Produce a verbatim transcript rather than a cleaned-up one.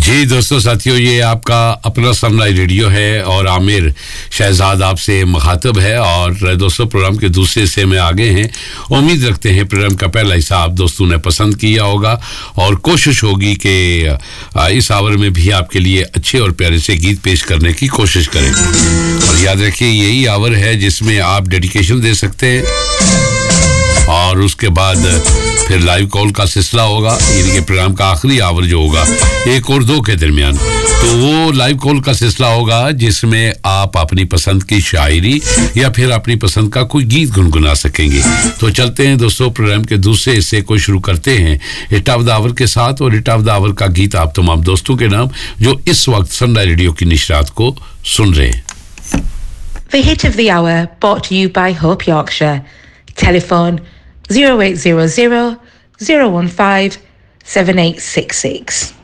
जी दोस्तों साथियों, ये आपका अपना सनराइज रेडियो है और आमिर शहजाद आपसे मुखातब है। और दोस्तों प्रोग्राम के दूसरे हिस्से में आगे हैं। उम्मीद रखते हैं प्रोग्राम का पहला हिस्सा आप दोस्तों ने पसंद किया होगा और कोशिश होगी कि इस आवर में भी आपके लिए अच्छे और प्यारे से गीत पेश करने की कोशिश करें। और याद रखिए यही आवर है जिसमें आप डेडिकेशन दे सकते हैं और उसके बाद फिर लाइव कॉल का सिलसिला होगा, यानी कि प्रोग्राम का आखिरी आवर जो होगा एक और दो के दरमियान, तो वो लाइव कॉल का सिलसिला होगा जिसमें आप अपनी पसंद की शायरी या फिर अपनी पसंद का कोई गीत गुनगुना सकेंगे। तो चलते हैं दोस्तों प्रोग्राम के दूसरे हिस्से को शुरू करते हैं हिट ऑफ द आवर के साथ। और हिट ऑफ द आवर का गीत आप तमाम दोस्तों के नाम जो इस वक्त सनराइज रेडियो की निशरात को सुन रहे हैं। The hit of the hour brought to you by Hope Yorkshire. Telephone zero eight zero zero zero one five seven eight six six.